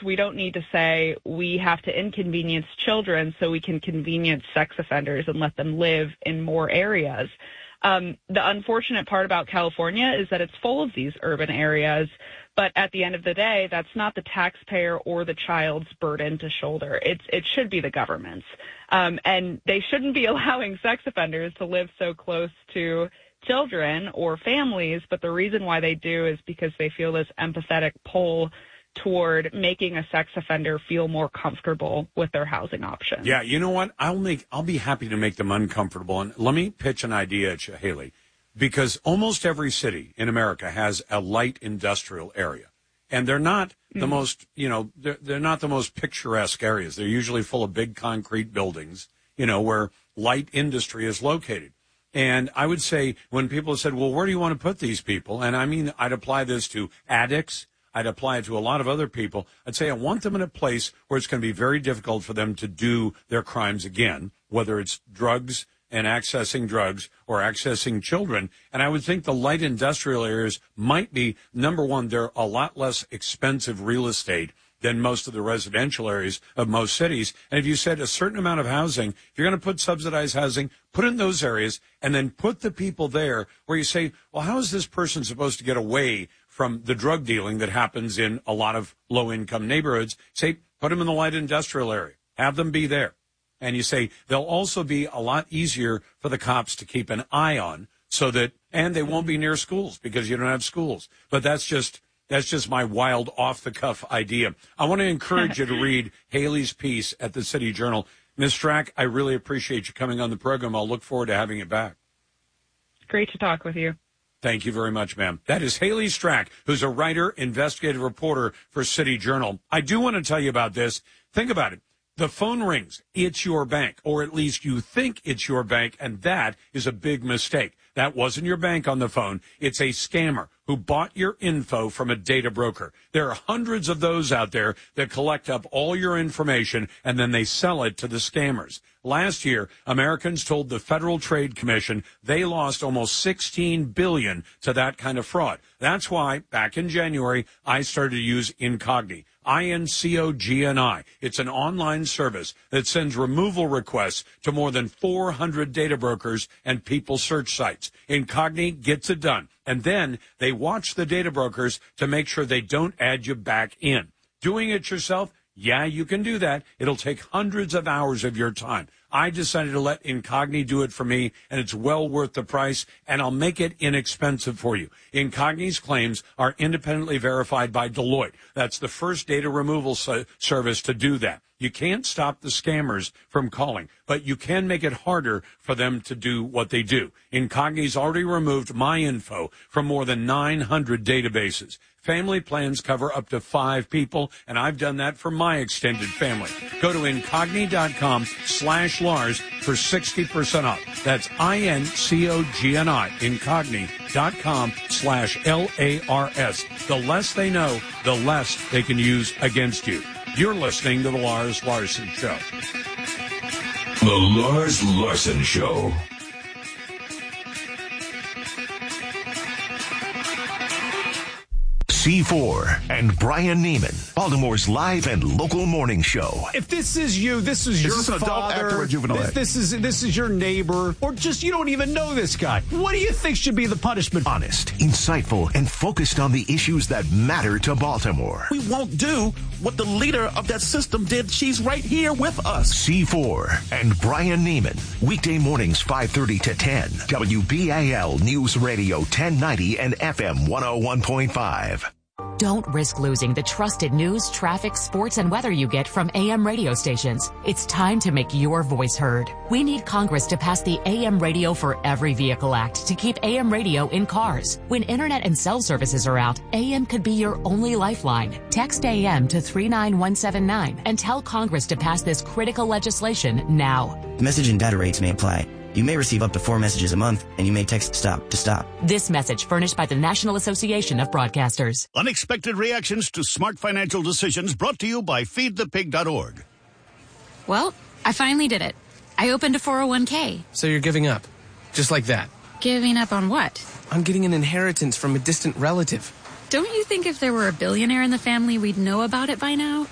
we don't need to say we have to inconvenience children so we can convenience sex offenders and let them live in more areas. The unfortunate part about California is that it's full of these urban areas, but at the end of the day, that's not the taxpayer or the child's burden to shoulder. It should be the government's. And they shouldn't be allowing sex offenders to live so close to children or families, but the reason why they do is because they feel this empathetic pull toward making a sex offender feel more comfortable with their housing options. Yeah, you know what? I'll be happy to make them uncomfortable. And let me pitch an idea at you, Haley, because almost every city in America has a light industrial area. And they're not the most, they're not the most picturesque areas. They're usually full of big concrete buildings, where light industry is located. And I would say when people have said, well, where do you want to put these people? And I mean, I'd apply this to addicts. I'd apply it to a lot of other people. I'd say I want them in a place where it's going to be very difficult for them to do their crimes again, whether it's drugs and accessing drugs or accessing children. And I would think the light industrial areas might be, number one, they're a lot less expensive real estate than most of the residential areas of most cities. And if you said a certain amount of housing, if you're going to put subsidized housing, put in those areas and then put the people there where you say, well, how is this person supposed to get away from the drug dealing that happens in a lot of low-income neighborhoods? Say, put them in the light industrial area. Have them be there. And you say they'll also be a lot easier for the cops to keep an eye on so that, and they won't be near schools because you don't have schools. But that's just my wild off-the-cuff idea. I want to encourage you to read Haley's piece at the City Journal. Ms. Strack, I really appreciate you coming on the program. I'll look forward to having you back. Great to talk with you. Thank you very much, ma'am. That is Haley Strack, who's a writer, investigative reporter for City Journal. I do want to tell you about this. Think about it. The phone rings. It's your bank, or at least you think it's your bank, and that is a big mistake. That wasn't your bank on the phone. It's a scammer who bought your info from a data broker. There are hundreds of those out there that collect up all your information, and then they sell it to the scammers. Last year, Americans told the Federal Trade Commission they lost almost $16 billion to that kind of fraud. That's why, back in January, I started to use Incogni. INCOGNI. It's an online service that sends removal requests to more than 400 data brokers and people search sites. Incogni gets it done. And then they watch the data brokers to make sure they don't add you back in. Doing it yourself? Yeah, you can do that. It'll take hundreds of hours of your time. I decided to let Incogni do it for me, and it's well worth the price, and I'll make it inexpensive for you. Incogni's claims are independently verified by Deloitte. That's the first data removal service to do that. You can't stop the scammers from calling, but you can make it harder for them to do what they do. Incogni's already removed my info from more than 900 databases. Family plans cover up to 5 people, and I've done that for my extended family. Go to Incogni.com/Lars for 60% off. That's INCOGNI, Incogni.com/LARS. The less they know, the less they can use against you. You're listening to The Lars Larson Show. The Lars Larson Show. C4 and Brian Neiman, Baltimore's live and local morning show. If this is you, this is your father, adult, actor, or juvenile? This is your neighbor, or just you don't even know this guy. What do you think should be the punishment? Honest, insightful, and focused on the issues that matter to Baltimore. We won't do what the leader of that system did. She's right here with us. C4 and Brian Neiman, weekday mornings 5:30 to 10. WBAL News Radio 1090 and FM 101.5. Don't risk losing the trusted news, traffic, sports, and weather you get from AM radio stations. It's time to make your voice heard. We need Congress to pass the AM Radio for Every Vehicle Act to keep AM radio in cars. When internet and cell services are out, AM could be your only lifeline. Text AM to 39179 and tell Congress to pass this critical legislation now. Message and data rates may apply. You may receive up to 4 messages a month, and you may text STOP to stop. This message furnished by the National Association of Broadcasters. Unexpected reactions to smart financial decisions brought to you by feedthepig.org. Well, I finally did it. I opened a 401k. So you're giving up? Just like that? Giving up on what? On getting an inheritance from a distant relative. Don't you think if there were a billionaire in the family, we'd know about it by now?